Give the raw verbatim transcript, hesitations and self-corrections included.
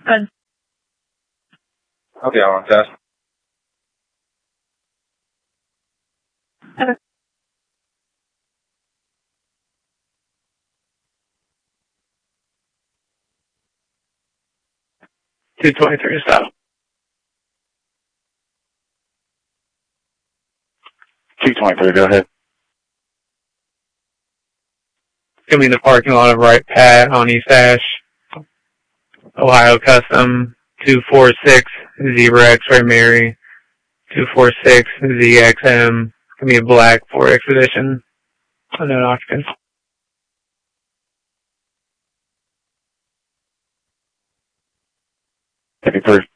Good. Okay, I'll test. Okay. two twenty-three stop. two twenty-three, go ahead. Gonna be in the parking lot of Right Pat on East Ash. Ohio Custom two four six Zebra X-Ray Mary two four six Z X M. Gonna be a black four Expedition. Unknown occupants. fifty-three.